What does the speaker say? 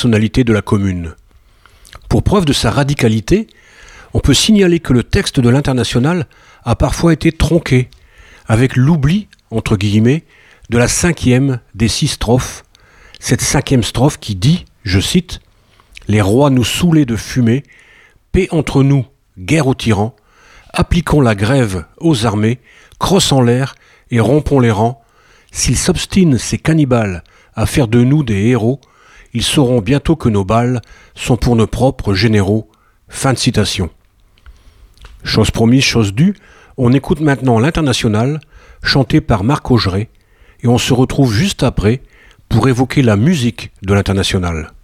personnalité de la Commune. Pour preuve de sa radicalité, on peut signaler que le texte de l'Internationale a parfois été tronqué, avec l'oubli, entre guillemets, de la 5e des 6 strophes, cette 5e strophe qui dit, je cite, « Les rois nous saoulaient de fumée, paix entre nous, guerre aux tyrans, appliquons la grève aux armées, crossons l'air et rompons les rangs. S'ils s'obstinent, ces cannibales, à faire de nous des héros, ils sauront bientôt que nos balles sont pour nos propres généraux. » Fin de citation. Chose promise, chose due, on écoute maintenant l'Internationale, chanté par Marc Augeret, et on se retrouve juste après pour évoquer la musique de l'Internationale.